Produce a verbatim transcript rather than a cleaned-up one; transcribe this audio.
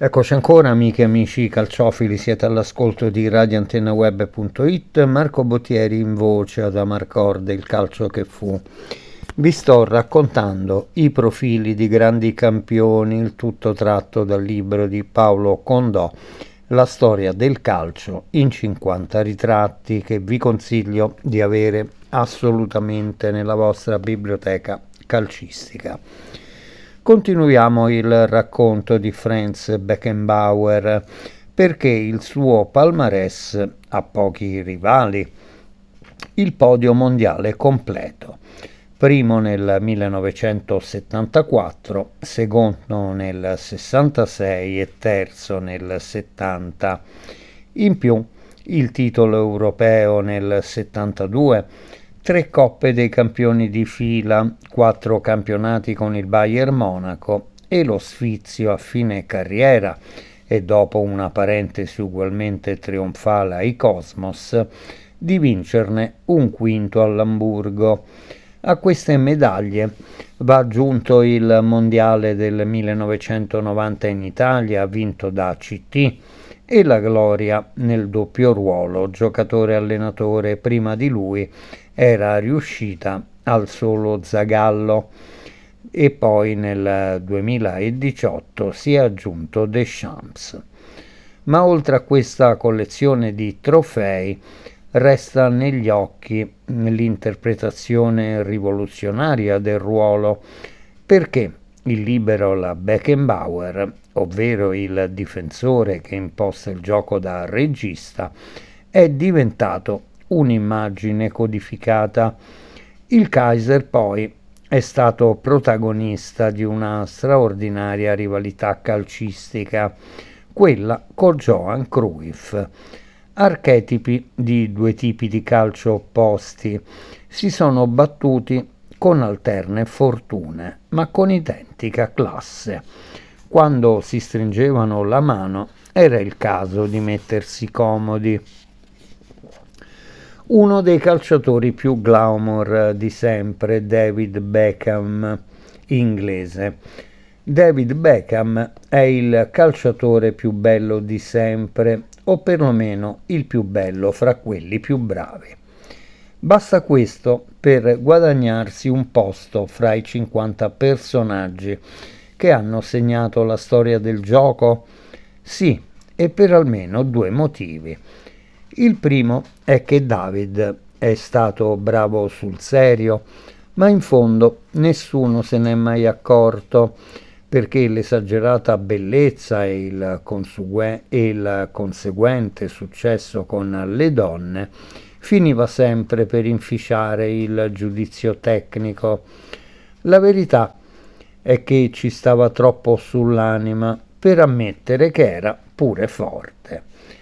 Eccoci ancora, amiche e amici calciofili, siete all'ascolto di radio antenna web punto it. Marco Bottieri in voce ad Amarcord, il calcio che fu. Vi sto raccontando i profili di grandi campioni, il tutto tratto dal libro di Paolo Condò, La storia del calcio in cinquanta ritratti, che vi consiglio di avere assolutamente nella vostra biblioteca calcistica. Continuiamo il racconto di Franz Beckenbauer, perché il suo palmarès ha pochi rivali. Il podio mondiale completo: primo nel millenovecentosettantaquattro, secondo nel sessantasei e terzo nel settanta. In più il titolo europeo nel settantadue, tre coppe dei campioni di fila, quattro campionati con il Bayern Monaco e lo sfizio a fine carriera, e dopo una parentesi ugualmente trionfale ai Cosmos, di vincerne un quinto all'Amburgo. A queste medaglie va aggiunto il mondiale del millenovecentonovanta in Italia, vinto da C T, e la gloria nel doppio ruolo giocatore-allenatore. Prima di lui era riuscita al solo Zagallo, e poi nel duemiladiciotto si è aggiunto Deschamps. Ma oltre a questa collezione di trofei, resta negli occhi l'interpretazione rivoluzionaria del ruolo, perché il libero la Beckenbauer, ovvero il difensore che imposta il gioco da regista, è diventato un'immagine codificata. Il Kaiser poi è stato protagonista di una straordinaria rivalità calcistica, quella con Johan Cruyff. Archetipi di due tipi di calcio opposti si sono battuti con alterne fortune, ma con identica classe. Quando si stringevano la mano era il caso di mettersi comodi. Uno dei calciatori più glamour di sempre, David Beckham, inglese. David Beckham è il calciatore più bello di sempre, o perlomeno il più bello fra quelli più bravi. Basta questo per guadagnarsi un posto fra i cinquanta personaggi che hanno segnato la storia del gioco? Sì, e per almeno due motivi. Il primo è che David è stato bravo sul serio, ma in fondo nessuno se n'è mai accorto, perché l'esagerata bellezza e il, consugue- e il conseguente successo con le donne finiva sempre per inficiare il giudizio tecnico. La verità è che ci stava troppo sull'anima per ammettere che era pure forte.